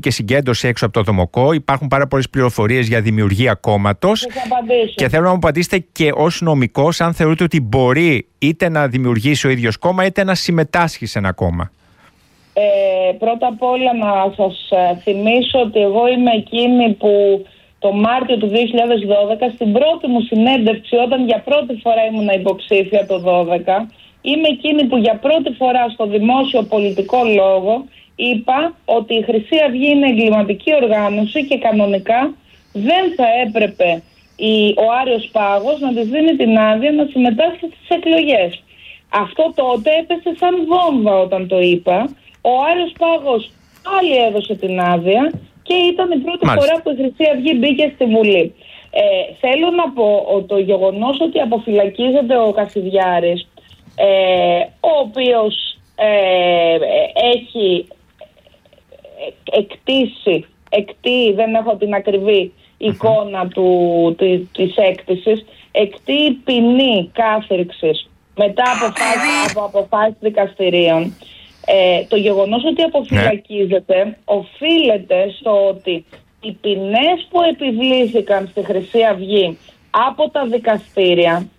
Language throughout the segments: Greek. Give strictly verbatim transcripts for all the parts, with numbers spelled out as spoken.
και συγκέντρωση έξω από το Δομοκό. Υπάρχουν πάρα πολλές πληροφορίες για δημιουργία κόμματος. Και θέλω να μου απαντήσετε και ως νομικός, αν θεωρείτε ότι μπορεί είτε να δημιουργήσει ο ίδιος κόμμα, είτε να συμμετάσχει σε ένα κόμμα. Ε, πρώτα απ' όλα να σας θυμίσω ότι εγώ είμαι εκείνη που το Μάρτιο του δύο χιλιάδες δώδεκα, στην πρώτη μου συνέντευξη, όταν για πρώτη φορά ήμουν υποψήφια το δώδεκα, είμαι εκείνη που για πρώτη φορά στο δημόσιο πολιτικό λόγο είπα ότι η Χρυσή Αυγή είναι εγκληματική οργάνωση και κανονικά δεν θα έπρεπε η, ο Άριος Πάγος να της δίνει την άδεια να συμμετάσχει στις εκλογές. Αυτό τότε έπεσε σαν βόμβα όταν το είπα. Ο Άριος Πάγος πάλι έδωσε την άδεια και ήταν η πρώτη Μάλιστα. φορά που η Χρυσή Αυγή μπήκε στη Βουλή. Ε, θέλω να πω ότι το γεγονός ότι αποφυλακίζεται ο Κασιδιάρης, ε, ο οποίος ε, έχει εκτίσει, εκτεί, δεν έχω την ακριβή εικόνα uh-huh. του, τη, της έκτησης, εκτεί ποινή κάθριξης μετά από, φάση, από αποφάσεις δικαστηρίων. Ε, το γεγονός ότι αποφυλακίζεται ναι. οφείλεται στο ότι οι ποινές που επιβλήθηκαν στη Χρυσή Αυγή από τα δικαστήρια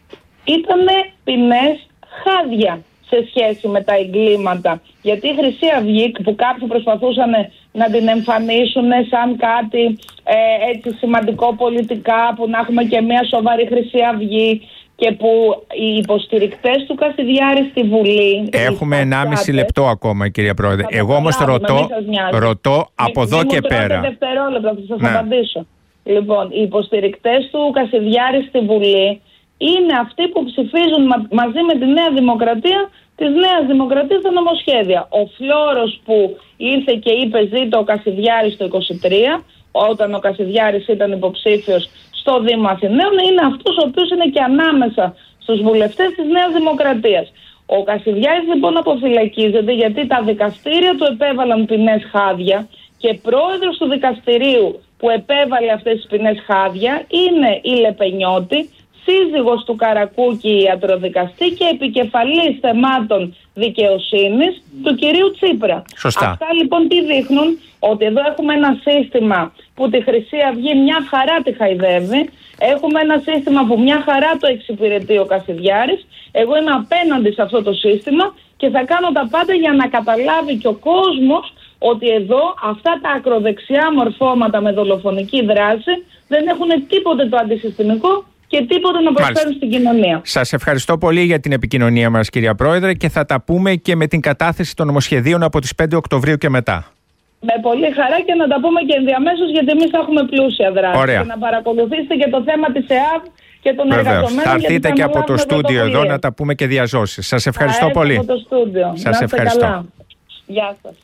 ήταν ποινές χάδια σε σχέση με τα εγκλήματα. Γιατί η Χρυσή Αυγή, που κάποιοι προσπαθούσαν να την εμφανίσουν σαν κάτι ε, έτσι σημαντικό πολιτικά, που να έχουμε και μια σοβαρή Χρυσή Αυγή, και που οι υποστηρικτές του Κασιδιάρη στη Βουλή... Έχουμε ενάμιση λεπτό ακόμα, κυρία Πρόεδρε. Εγώ όμως ρωτώ, ρωτώ από μη, εδώ μη και πέρα. Δευτερόλεπτα, θα σας ναι. απαντήσω. Λοιπόν, οι υποστηρικτές του Κασιδιάρη στη Βουλή είναι αυτοί που ψηφίζουν μα, μαζί με τη Νέα Δημοκρατία της Νέας Δημοκρατίας τα νομοσχέδια. Ο Φλόρος που ήρθε και είπε ζήτω ο Κασιδιάρης το είκοσι τρία, όταν ο Κασιδιάρης ήταν υποψήφιος στο Δήμο Αθηναίων, είναι αυτός ο οποίος είναι και ανάμεσα στους βουλευτές της Νέας Δημοκρατίας. Ο Κασιδιάρης λοιπόν αποφυλακίζεται γιατί τα δικαστήρια του επέβαλαν ποινές χάδια και πρόεδρος του δικαστηρίου που επέβαλε αυτές τις ποινές χάδια είναι η Λεπενιώτη, σύζυγος του Καρακούκη ιατροδικαστή και επικεφαλής θεμάτων δικαιοσύνης του κυρίου Τσίπρα. Σωστά. Αυτά λοιπόν τι δείχνουν? Ότι εδώ έχουμε ένα σύστημα που τη Χρυσή Αυγή μια χαρά τη χαϊδεύει. Έχουμε ένα σύστημα που μια χαρά το εξυπηρετεί ο Κασιδιάρης. Εγώ είμαι απέναντι σε αυτό το σύστημα και θα κάνω τα πάντα για να καταλάβει και ο κόσμος ότι εδώ αυτά τα ακροδεξιά μορφώματα με δολοφονική δράση δεν έχουν τίποτε το αντισυστημικό και τίποτα να προσφέρουν στην κοινωνία. Σας ευχαριστώ πολύ για την επικοινωνία μας, κυρία Πρόεδρε, και θα τα πούμε και με την κατάθεση των νομοσχεδίων από τις πέντε Οκτωβρίου και μετά. Με πολύ χαρά και να τα πούμε και ενδιαμέσως, γιατί εμείς έχουμε πλούσια δράση. Ωραία. Και να παρακολουθήσετε και το θέμα της ΕΑΒ και των Βεβαίως. εργαζομένων. Θα έρθετε και από το στούντιο εδώ να τα πούμε και διαζώσεις. Σας ευχαριστώ θα πολύ. Από το στούντιο. Σας να ευχαριστώ. Καλά. Γεια σας.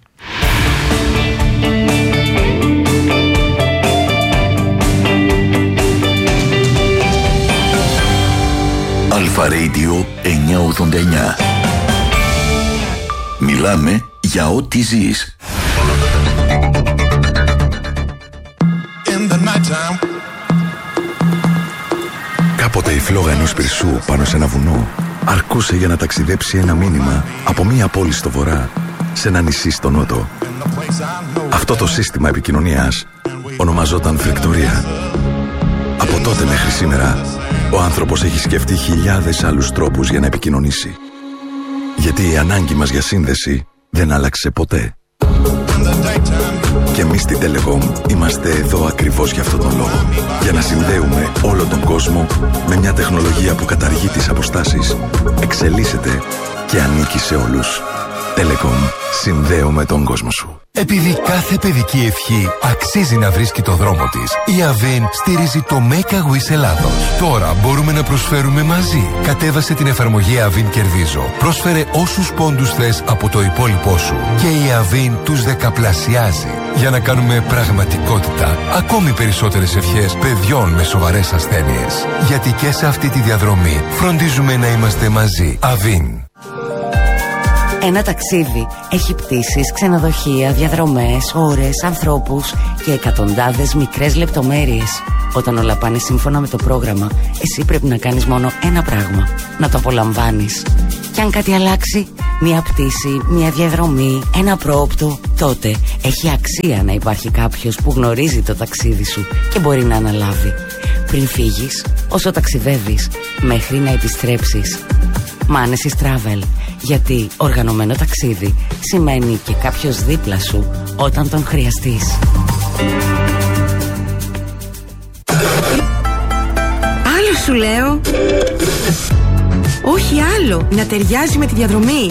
Αλφα Radio εννιακόσια ογδόντα εννιά. Μιλάμε για ό,τι ζεις. Κάποτε η φλόγα ενός πυρσού πάνω σε ένα βουνό αρκούσε για να ταξιδέψει ένα μήνυμα από μία πόλη στο βορρά σε ένα νησί στο νότο. Αυτό το σύστημα επικοινωνίας ονομαζόταν φρεκτορία. Από τότε μέχρι σήμερα ο άνθρωπος έχει σκεφτεί χιλιάδες άλλους τρόπους για να επικοινωνήσει. Γιατί η ανάγκη μας για σύνδεση δεν άλλαξε ποτέ. Και εμείς στην Telecom είμαστε εδώ ακριβώς για αυτόν τον λόγο. Για να συνδέουμε όλο τον κόσμο με μια τεχνολογία που καταργεί τις αποστάσεις, εξελίσσεται και ανήκει σε όλους. Telecom. Συνδέουμε τον κόσμο σου. Επειδή κάθε παιδική ευχή αξίζει να βρίσκει το δρόμο της, η Avin στηρίζει το Make a Wish Ελλάδος. Τώρα μπορούμε να προσφέρουμε μαζί. Κατέβασε την εφαρμογή Avin Κερδίζω. Πρόσφερε όσους πόντους θες από το υπόλοιπό σου και η Avin τους δεκαπλασιάζει. Για να κάνουμε πραγματικότητα ακόμη περισσότερες ευχές παιδιών με σοβαρές ασθένειες. Γιατί και σε αυτή τη διαδρομή φροντίζουμε να είμαστε μαζί. Avin. Ένα ταξίδι έχει πτήσεις, ξενοδοχεία, διαδρομές, ώρες, ανθρώπους και εκατοντάδες μικρές λεπτομέρειες. Όταν όλα πάνε σύμφωνα με το πρόγραμμα, εσύ πρέπει να κάνεις μόνο ένα πράγμα: να το απολαμβάνεις. Και αν κάτι αλλάξει, μια πτήση, μια διαδρομή, ένα πρόοπτο, τότε έχει αξία να υπάρχει κάποιος που γνωρίζει το ταξίδι σου και μπορεί να αναλάβει. Πριν φύγεις, όσο ταξιδεύεις, μέχρι να επιστρέψεις. Manesis Travel. Γιατί οργανωμένο ταξίδι σημαίνει και κάποιος δίπλα σου όταν τον χρειαστείς. Άλλο σου λέω. Όχι άλλο. Να ταιριάζει με τη διαδρομή.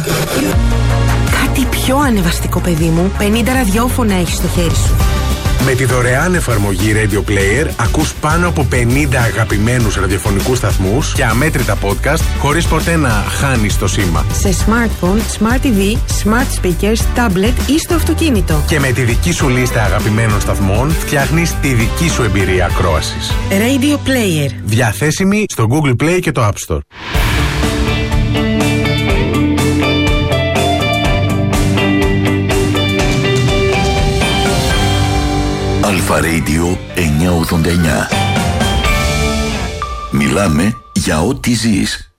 Κάτι πιο ανεβαστικό, παιδί μου. πενήντα ραδιόφωνα έχεις στο χέρι σου. Με τη δωρεάν εφαρμογή Radio Player ακούς πάνω από πενήντα αγαπημένους ραδιοφωνικούς σταθμούς και αμέτρητα podcast χωρίς ποτέ να χάνεις το σήμα. Σε smartphone, smart τι βι, smart speakers, tablet ή στο αυτοκίνητο. Και με τη δική σου λίστα αγαπημένων σταθμών φτιάχνεις τη δική σου εμπειρία ακρόασης. Radio Player. Διαθέσιμη στο Google Play και το App Store. Αλφα Radio εννιακόσια ογδόντα εννιά. Μιλάμε για ό,τι ζεις.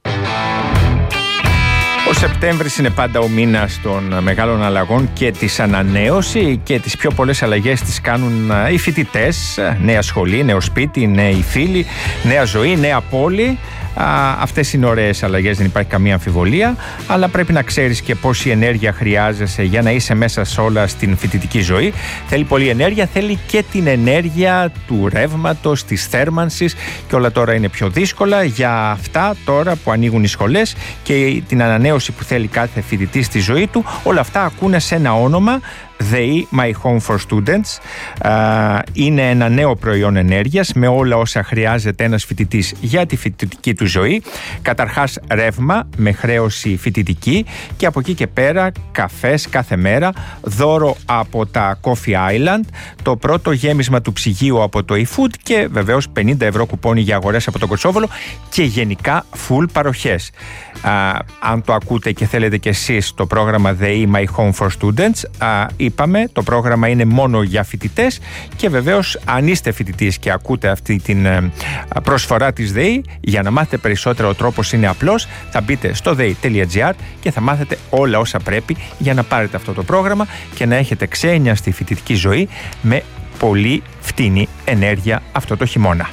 Ο Σεπτέμβρης είναι πάντα ο μήνας των μεγάλων αλλαγών και της ανανέωση, και τις πιο πολλές αλλαγές τις κάνουν οι φοιτητές. Νέα σχολή, νέο σπίτι, νέοι φίλοι, νέα ζωή, νέα πόλη. Α, αυτές είναι ωραίες αλλαγές, δεν υπάρχει καμία αμφιβολία, αλλά πρέπει να ξέρεις και πόση ενέργεια χρειάζεσαι για να είσαι μέσα σε όλα στην φοιτητική ζωή. Θέλει πολλή ενέργεια, θέλει και την ενέργεια του ρεύματος, της θέρμανσης, και όλα τώρα είναι πιο δύσκολα. Για αυτά τώρα που ανοίγουν οι σχολές και την ανανέωση που θέλει κάθε φοιτητή στη ζωή του, όλα αυτά ακούνε σε ένα όνομα: ΔΕΗ My Home for Students. Είναι ένα νέο προϊόν ενέργειας με όλα όσα χρειάζεται ένας φοιτητής για τη φοιτητική του ζωή. Καταρχάς ρεύμα με χρέωση φοιτητική, και από εκεί και πέρα καφές κάθε μέρα, δώρο από τα Coffee Island, το πρώτο γέμισμα του ψυγείου από το eFood και βεβαίως πενήντα ευρώ κουπόνι για αγορές από τον Κοτσόβολο, και γενικά full παροχές. Α, αν το ακούτε και θέλετε κι εσείς το πρόγραμμα ΔΕΗ My Home for Students, α, είπαμε, το πρόγραμμα είναι μόνο για φοιτητές, και βεβαίως αν είστε φοιτητής και ακούτε αυτή την α, προσφορά της ΔΕΗ, για να μάθετε περισσότερο, ο τρόπος είναι απλός: θα μπείτε στο δέη τελεία τζι άρ και θα μάθετε όλα όσα πρέπει για να πάρετε αυτό το πρόγραμμα και να έχετε ξένια στη φοιτητική ζωή με πολύ φτηνή ενέργεια αυτό το χειμώνα.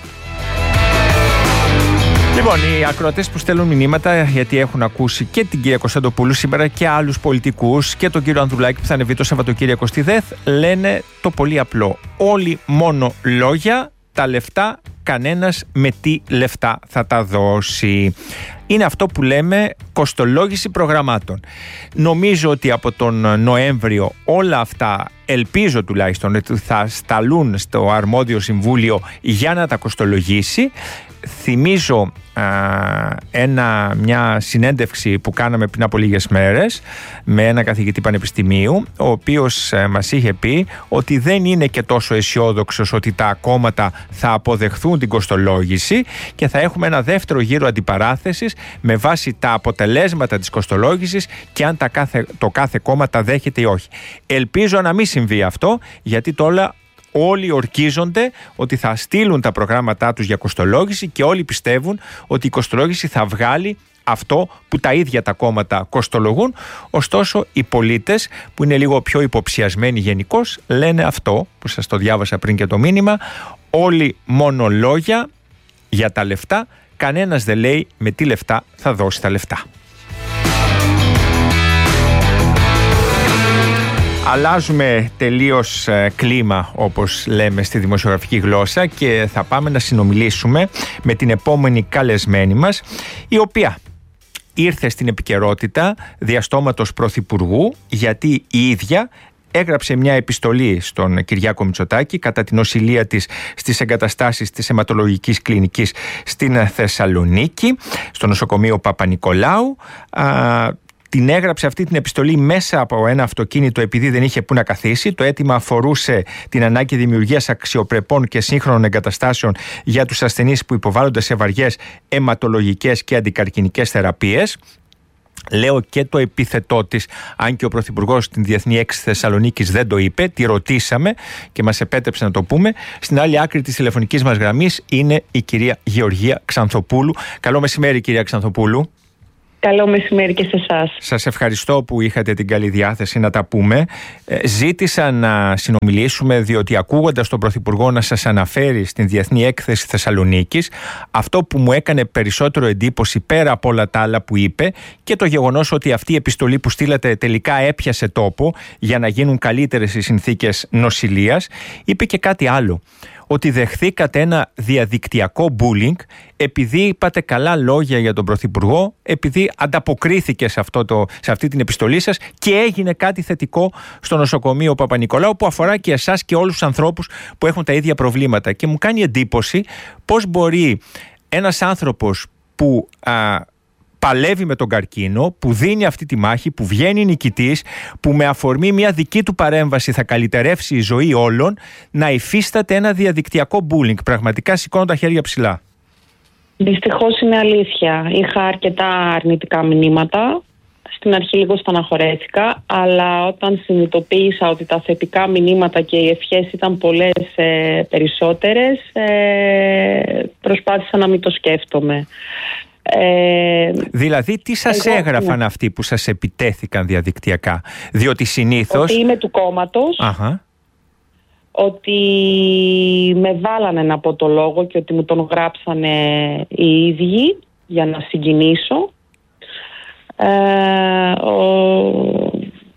Λοιπόν, οι ακροατές που στέλνουν μηνύματα, γιατί έχουν ακούσει και την κυρία Κωνσταντοπούλου σήμερα και άλλους πολιτικούς και τον κύριο Ανδρουλάκη που θα ανεβεί το Σαββατοκύριακο στη ΔΕΘ, λένε το πολύ απλό: όλοι μόνο λόγια, τα λεφτά κανένας με τι λεφτά θα τα δώσει. Είναι αυτό που λέμε κοστολόγηση προγραμμάτων. Νομίζω ότι από τον Νοέμβριο όλα αυτά, ελπίζω τουλάχιστον, ότι θα σταλούν στο αρμόδιο συμβούλιο για να τα κοστολογήσει. Θυμίζω α, ένα, μια συνέντευξη που κάναμε πριν από λίγες μέρες με ένα καθηγητή πανεπιστημίου, ο οποίος α, μας είχε πει ότι δεν είναι και τόσο αισιόδοξος ότι τα κόμματα θα αποδεχθούν την κοστολόγηση και θα έχουμε ένα δεύτερο γύρο αντιπαράθεσης με βάση τα αποτελέσματα της κοστολόγησης και αν τα κάθε, το κάθε κόμμα τα δέχεται ή όχι. Ελπίζω να μην συμβεί αυτό, γιατί τώρα όλοι ορκίζονται ότι θα στείλουν τα προγράμματά τους για κοστολόγηση και όλοι πιστεύουν ότι η κοστολόγηση θα βγάλει αυτό που τα ίδια τα κόμματα κοστολογούν. Ωστόσο, οι πολίτες που είναι λίγο πιο υποψιασμένοι γενικώς λένε αυτό που σας το διάβασα πριν και το μήνυμα: όλοι μόνο λόγια για τα λεφτά, κανένας δεν λέει με τι λεφτά θα δώσει τα λεφτά. Αλλάζουμε τελείως ε, κλίμα, όπως λέμε στη δημοσιογραφική γλώσσα, και θα πάμε να συνομιλήσουμε με την επόμενη καλεσμένη μας, η οποία ήρθε στην επικαιρότητα διαστόματος πρωθυπουργού, γιατί η ίδια έγραψε μια επιστολή στον Κυριάκο Μητσοτάκη κατά την οσυλία της στις εγκαταστάσεις της αιματολογικής κλινικής στην Θεσσαλονίκη, στο νοσοκομείο Παπα-Νικολάου. Α, Την έγραψε αυτή την επιστολή μέσα από ένα αυτοκίνητο, επειδή δεν είχε που να καθίσει. Το αίτημα αφορούσε την ανάγκη δημιουργίας αξιοπρεπών και σύγχρονων εγκαταστάσεων για τους ασθενείς που υποβάλλονται σε βαριές αιματολογικές και αντικαρκινικές θεραπείες. Λέω και το επίθετό της, αν και ο Πρωθυπουργός στην Διεθνή Έκθεση Θεσσαλονίκης δεν το είπε, τη ρωτήσαμε και μας επέτρεψε να το πούμε. Στην άλλη άκρη της τηλεφωνικής μας γραμμής είναι η κυρία Γεωργία Ξανθοπούλου. Καλό μεσημέρι, κυρία Ξανθοπούλου. Καλό μεσημέρι και σε εσάς. Σας ευχαριστώ που είχατε την καλή διάθεση να τα πούμε. Ε, ζήτησα να συνομιλήσουμε διότι ακούγοντας τον Πρωθυπουργό να σας αναφέρει στην Διεθνή Έκθεση Θεσσαλονίκης, αυτό που μου έκανε περισσότερο εντύπωση πέρα από όλα τα άλλα που είπε και το γεγονός ότι αυτή η επιστολή που στείλατε τελικά έπιασε τόπο για να γίνουν καλύτερες οι συνθήκες νοσηλείας, είπε και κάτι άλλο. Ότι δεχθήκατε ένα διαδικτυακό bullying επειδή είπατε καλά λόγια για τον Πρωθυπουργό, επειδή ανταποκρίθηκε σε, αυτό το, σε αυτή την επιστολή σας και έγινε κάτι θετικό στο νοσοκομείο Παπα-Νικολάου που αφορά και εσάς και όλους τους ανθρώπους που έχουν τα ίδια προβλήματα. Και μου κάνει εντύπωση πώς μπορεί ένας άνθρωπος που α, παλεύει με τον καρκίνο, που δίνει αυτή τη μάχη, που βγαίνει νικητής, που με αφορμή μια δική του παρέμβαση θα καλυτερεύσει η ζωή όλων, να υφίσταται ένα διαδικτυακό bullying. Πραγματικά σηκώνω τα χέρια ψηλά. Δυστυχώς είναι αλήθεια. Είχα αρκετά αρνητικά μηνύματα. Στην αρχή λίγο στεναχωρέθηκα, αλλά όταν συνειδητοποίησα ότι τα θετικά μηνύματα και οι ευχές ήταν πολλές ε, περισσότερες, ε, προσπάθησα να μην το σκέφτομαι. Ε, δηλαδή τι σας εγώ, έγραφαν ναι. αυτοί που σας επιτέθηκαν διαδικτυακά? Διότι συνήθως ότι είμαι του κόμματος. Αχα. Ότι με βάλανε να πω το λόγο και ότι μου τον γράψανε οι ίδιοι για να συγκινήσω. ε, ο...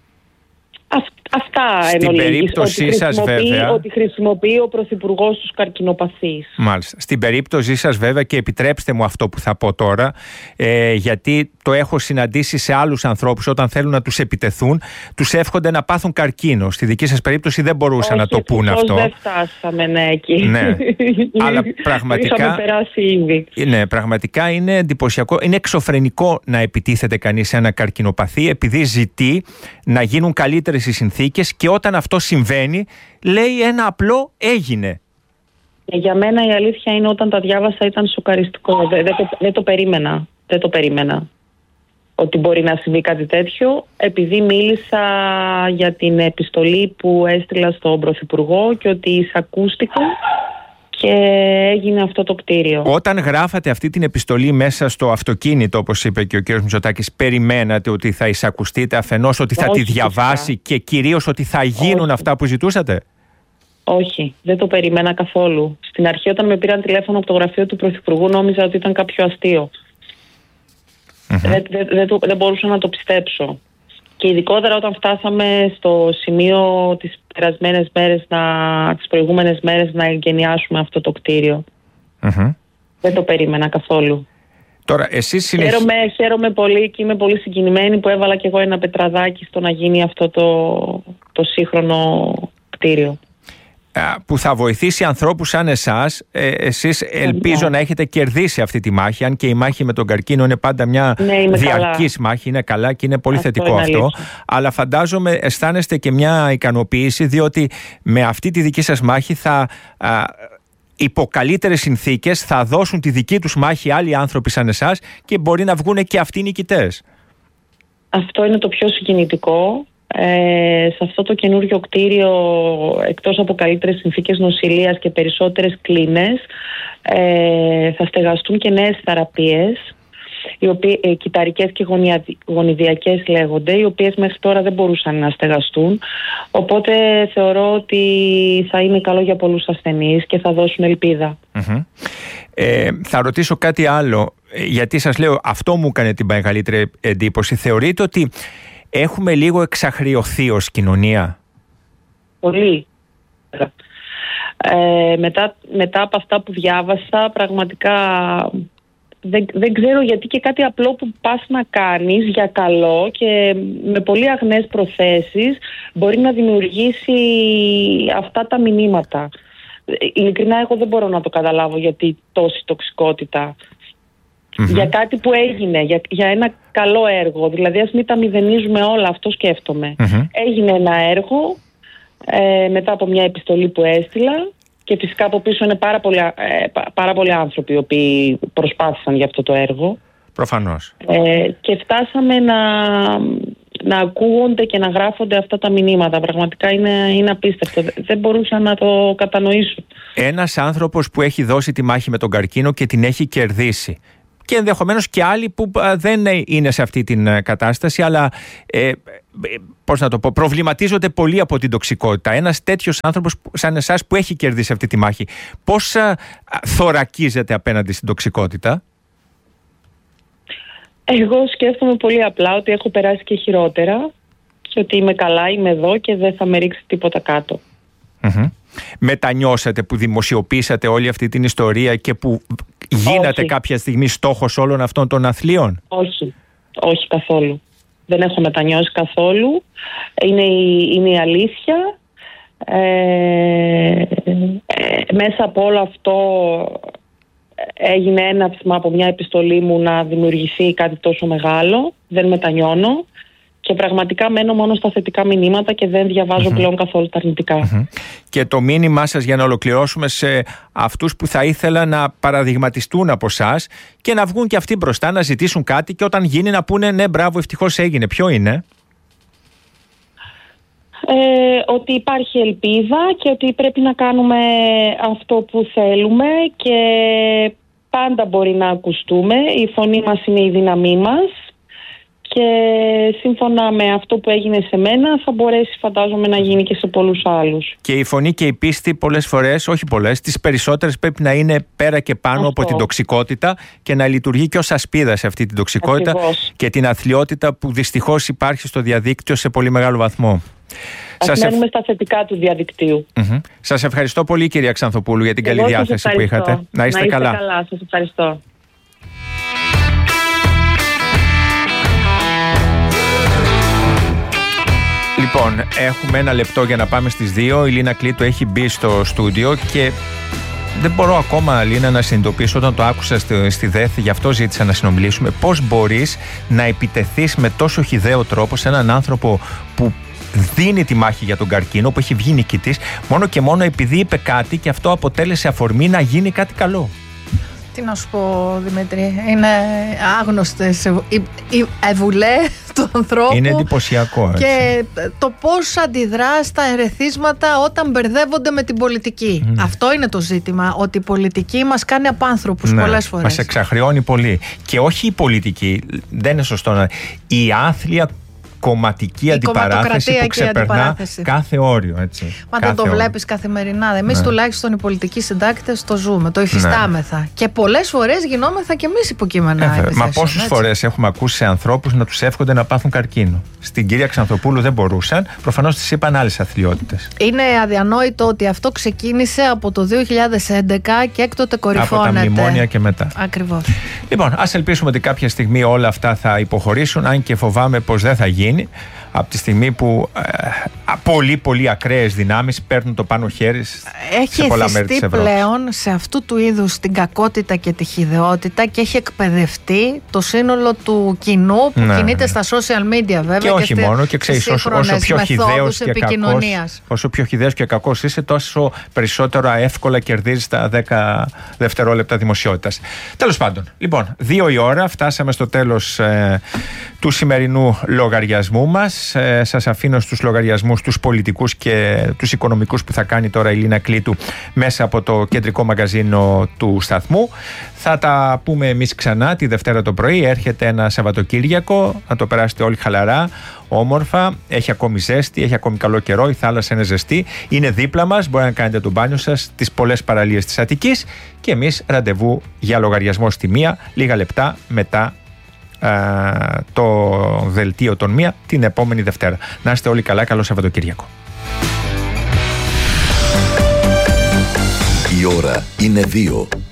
Αυτά στην εν περίπτωσή ότι σας βέβαια ότι χρησιμοποιεί ο Πρωθυπουργός τους καρκινοπαθείς. Μάλιστα. Στην περίπτωσή σας βέβαια, και επιτρέψτε μου αυτό που θα πω τώρα, ε, γιατί το έχω συναντήσει σε άλλους ανθρώπους όταν θέλουν να τους επιτεθούν, τους εύχονται να πάθουν καρκίνο. Στη δική σας περίπτωση δεν μπορούσαν να το πούν αυτό. Δεν φτάσαμε ναι, εκεί. Ναι. Αλλά πραγματικά, είχαμε περάσει ήδη. Ναι, πραγματικά είναι εντυπωσιακό, είναι εξωφρενικό να επιτίθεται κανείς σε ένα καρκινοπαθή επειδή ζητεί να γίνουν καλύτερες οι συνθήκες. Και όταν αυτό συμβαίνει, λέει ένα απλό έγινε. Για μένα η αλήθεια είναι όταν τα διάβασα ήταν σοκαριστικό. Δεν, δεν, το, δεν το περίμενα. Δεν το περίμενα ότι μπορεί να συμβεί κάτι τέτοιο, επειδή μίλησα για την επιστολή που έστειλα στον Πρωθυπουργό και ότι εισακούστηκαν και έγινε αυτό το κτίριο. Όταν γράφατε αυτή την επιστολή μέσα στο αυτοκίνητο, όπως είπε και ο κ. Μητσοτάκης, περιμένατε ότι θα εισακουστείτε αφενός, ότι θα Όχι, τη διαβάσει φυσικά. Και κυρίως ότι θα γίνουν Όχι. αυτά που ζητούσατε? Όχι, δεν το περιμένα καθόλου. Στην αρχή όταν με πήραν τηλέφωνο από το γραφείο του Πρωθυπουργού νόμιζα ότι ήταν κάποιο αστείο. Mm-hmm. Δεν, δεν, δεν, το, δεν μπορούσα να το πιστέψω. Και ειδικότερα όταν φτάσαμε στο σημείο τις περασμένες μέρες, να, τις προηγούμενες μέρες να εγκαινιάσουμε αυτό το κτίριο. Mm-hmm. Δεν το περίμενα καθόλου. Τώρα, εσείς συνεχ... χαίρομαι, χαίρομαι πολύ και είμαι πολύ συγκινημένη που έβαλα κι εγώ ένα πετραδάκι στο να γίνει αυτό το, το σύγχρονο κτίριο. Που θα βοηθήσει ανθρώπους σαν εσάς. ε, Εσείς ελπίζω yeah. να έχετε κερδίσει αυτή τη μάχη, αν και η μάχη με τον καρκίνο είναι πάντα μια ναι, διαρκής μάχη. Είναι καλά και είναι πολύ αυτό θετικό είναι αυτό αλήθεια. Αλλά φαντάζομαι αισθάνεστε και μια ικανοποίηση, διότι με αυτή τη δική σας μάχη θα α, υπό καλύτερες συνθήκες θα δώσουν τη δική τους μάχη άλλοι άνθρωποι σαν εσάς και μπορεί να βγουν και αυτοί νικητές. Αυτό είναι το πιο συγκινητικό. Ε, σε αυτό το καινούριο κτίριο, εκτός από καλύτερες συνθήκες νοσηλείας και περισσότερες κλίνες, ε, θα στεγαστούν και νέες θεραπείες, οι οποίες, ε, κυταρικές και γωνια, γονιδιακές λέγονται, οι οποίες μέχρι τώρα δεν μπορούσαν να στεγαστούν. Οπότε θεωρώ ότι θα είναι καλό για πολλούς ασθενείς και θα δώσουν ελπίδα. Mm-hmm. Ε, θα ρωτήσω κάτι άλλο, γιατί σας λέω αυτό μου έκανε την μεγαλύτερη εντύπωση. Θεωρείτε ότι έχουμε λίγο εξαχριωθεί ως κοινωνία? Πολύ. Ε, μετά, μετά από αυτά που διάβασα, πραγματικά δεν, δεν ξέρω γιατί και κάτι απλό που πας να κάνεις για καλό και με πολύ αγνές προθέσεις μπορεί να δημιουργήσει αυτά τα μηνύματα. Ειλικρινά εγώ δεν μπορώ να το καταλάβω γιατί τόση τοξικότητα. Mm-hmm. Για κάτι που έγινε, για, για ένα καλό έργο. Δηλαδή ας μην τα μηδενίζουμε όλα, αυτό σκέφτομαι. Mm-hmm. Έγινε ένα έργο ε, μετά από μια επιστολή που έστειλα και φυσικά από πίσω είναι πάρα πολλοί, ε, πάρα πολλοί άνθρωποι οι οποίοι προσπάθησαν για αυτό το έργο. Προφανώς. Ε, και φτάσαμε να, να ακούγονται και να γράφονται αυτά τα μηνύματα. Πραγματικά είναι, είναι απίστευτο. Δεν μπορούσα να το κατανοήσω. Ένας άνθρωπος που έχει δώσει τη μάχη με τον καρκίνο και την έχει κερδίσει. Και ενδεχομένως και άλλοι που δεν είναι σε αυτή την κατάσταση, αλλά ε, πώς να το πω, προβληματίζονται πολύ από την τοξικότητα. Ένας τέτοιος άνθρωπος σαν εσάς που έχει κερδίσει αυτή τη μάχη, πώς α, θωρακίζεται απέναντι στην τοξικότητα? Εγώ σκέφτομαι πολύ απλά ότι έχω περάσει και χειρότερα και ότι είμαι καλά, είμαι εδώ και δεν θα με ρίξει τίποτα κάτω. Mm-hmm. Μετανιώσατε που δημοσιοποίησατε όλη αυτή την ιστορία και που γίνατε Όχι. κάποια στιγμή στόχος όλων αυτών των αθλίων? Όχι, όχι καθόλου. Δεν έχω μετανιώσει καθόλου. Είναι η, είναι η αλήθεια. Ε, ε, μέσα από όλο αυτό έγινε έναυσμα από μια επιστολή μου να δημιουργηθεί κάτι τόσο μεγάλο. Δεν μετανιώνω. Και πραγματικά μένω μόνο στα θετικά μηνύματα και δεν διαβάζω mm-hmm. πλέον καθόλου τα αρνητικά. Mm-hmm. Και το μήνυμά σας, για να ολοκληρώσουμε, σε αυτούς που θα ήθελα να παραδειγματιστούν από εσάς και να βγουν και αυτοί μπροστά, να ζητήσουν κάτι και όταν γίνει να πούνε ναι, μπράβο, ευτυχώς έγινε. Ποιο είναι? Ε, ότι υπάρχει ελπίδα και ότι πρέπει να κάνουμε αυτό που θέλουμε και πάντα μπορεί να ακουστούμε. Η φωνή μας είναι η δύναμή μας. Και σύμφωνα με αυτό που έγινε σε μένα θα μπορέσει, φαντάζομαι, να γίνει και σε πολλούς άλλους. Και η φωνή και η πίστη πολλές φορές, όχι πολλές, τις περισσότερες πρέπει να είναι πέρα και πάνω αυτό. Από την τοξικότητα και να λειτουργεί και ως ασπίδα σε αυτή την τοξικότητα. Ακριβώς. Και την αθλιότητα που δυστυχώς υπάρχει στο διαδίκτυο σε πολύ μεγάλο βαθμό. Ας σας μένουμε εφ... στα θετικά του διαδικτύου. Mm-hmm. Σας ευχαριστώ πολύ, κυρία Ξανθοπούλου, για την Εγώ καλή διάθεση που είχατε. Να είστε, να είστε καλά. καλά. Σας ευχαριστώ. Λοιπόν, έχουμε ένα λεπτό για να πάμε στις δύο. Η Λίνα Κλήτου έχει μπει στο στούντιο και δεν μπορώ ακόμα, Λίνα, να συνειδητοποιήσω όταν το άκουσα στη, στη ΔΕΘ, γι' αυτό ζήτησα να συνομιλήσουμε, πώς μπορείς να επιτεθείς με τόσο χυδαίο τρόπο σε έναν άνθρωπο που δίνει τη μάχη για τον καρκίνο, που έχει βγει νικητής, μόνο και μόνο επειδή είπε κάτι και αυτό αποτέλεσε αφορμή να γίνει κάτι καλό. Τι να σου πω, Δημήτρη, είναι άγνωστες οι, οι εβουλέ του ανθρώπου. Είναι εντυπωσιακό, έτσι. Και το πώς αντιδρά στα ερεθίσματα όταν μπερδεύονται με την πολιτική. Mm. Αυτό είναι το ζήτημα, ότι η πολιτική μας κάνει απάνθρωπους, ναι, πολλές φορές. Μας εξαχριώνει πολύ. Και όχι η πολιτική, δεν είναι σωστό να... Η άθλια κομματική η αντιπαράθεση που ξεπερνά κάθε όριο. Έτσι. Μα δεν το βλέπεις καθημερινά. Εμείς ναι. τουλάχιστον οι πολιτικοί συντάκτες το ζούμε, το υφιστάμεθα. Ναι. Και πολλές φορές γινόμεθα και εμείς υποκείμενα. Ε, μα πόσες φορές έχουμε ακούσει σε ανθρώπους να τους εύχονται να πάθουν καρκίνο? Στην κυρία Ξανθοπούλου δεν μπορούσαν. Προφανώς τις είπαν άλλες αθλιότητες. Είναι αδιανόητο ότι αυτό ξεκίνησε από το δύο χιλιάδες έντεκα και έκτοτε κορυφώνεται. Από τα μνημόνια και μετά. Ακριβώς. Λοιπόν, ας ελπίσουμε ότι κάποια στιγμή όλα αυτά θα υποχωρήσουν, αν και φοβάμαι πως δεν θα γίνει. Από τη στιγμή που ε, πολύ πολύ ακραίες δυνάμεις παίρνουν το πάνω χέρι σε πολλά μέρη της Ευρώπης. Έχει εθιστεί πλέον σε αυτού του είδους την κακότητα και τη χυδαιότητα και έχει εκπαιδευτεί το σύνολο του κοινού που ναι, κινείται ναι. στα social media, βέβαια. Και όχι και μόνο, και ξέρεις, όσο, όσο, πιο χυδαίος και κακός, όσο πιο χυδαίος και κακός είσαι, τόσο περισσότερο εύκολα κερδίζεις τα δέκα δευτερόλεπτα δημοσιότητας. Τέλος πάντων, λοιπόν, δύο η ώρα, φτάσαμε στο τέλος ε, του σημερινού λογαριασμού μας. Ε, σας αφήνω στους λογαριασμούς, τους πολιτικούς και τους οικονομικούς που θα κάνει τώρα η Λίνα Κλήτου μέσα από το κεντρικό μαγκαζίνο του σταθμού. Θα τα πούμε εμείς ξανά τη Δευτέρα το πρωί. Έρχεται ένα Σαββατοκύριακο, να το περάσετε όλοι χαλαρά, όμορφα. Έχει ακόμη ζέστη, έχει ακόμη καλό καιρό. Η θάλασσα είναι ζεστή. Είναι δίπλα μας. Μπορεί να κάνετε το μπάνιο σας στις πολλές παραλίες της Αττικής. Και εμείς ραντεβού για λογαριασμό στη μία, λίγα λεπτά μετά το δελτίο των μία την επόμενη Δευτέρα. Να είστε όλοι καλά, καλό Σαββατοκύριακο. Η ώρα είναι δύο.